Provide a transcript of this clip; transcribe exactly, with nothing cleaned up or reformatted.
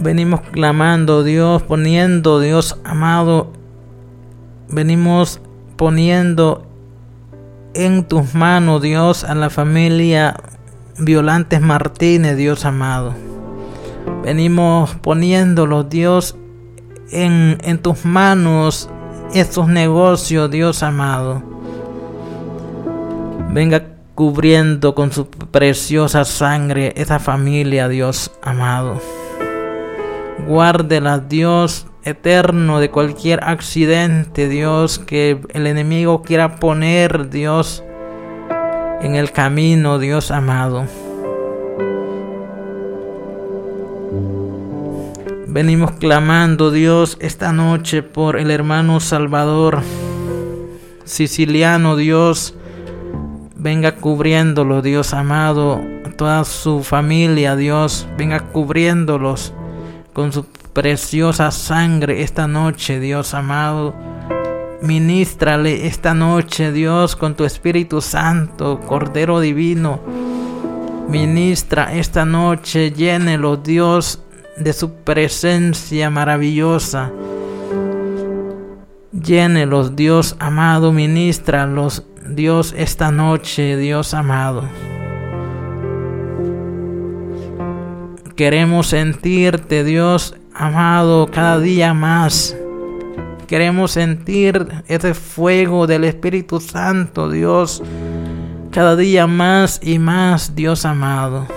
Venimos clamando, Dios, poniendo, Dios amado, venimos poniendo en tus manos, Dios, a la familia Violantes Martínez, Dios amado. Venimos poniéndolo, Dios, en, en tus manos, estos negocios, Dios amado. Venga cubriendo con su preciosa sangre esa familia, Dios amado. Guárdela, Dios eterno, de cualquier accidente, Dios, que el enemigo quiera poner, Dios, en el camino, Dios amado. Venimos clamando, Dios, esta noche por el hermano Salvador Siciliano, Dios. Venga cubriéndolo, Dios amado, toda su familia, Dios. Venga cubriéndolos con su preciosa sangre esta noche, Dios amado. Ministrale esta noche, Dios, con tu Espíritu Santo, Cordero Divino. Ministra esta noche, llénelo, Dios, de su presencia maravillosa. Llénelos, Dios amado, ministralos, Dios, esta noche, Dios amado. Queremos sentirte, Dios amado, cada día más. Queremos sentir ese fuego del Espíritu Santo, Dios, cada día más y más, Dios amado.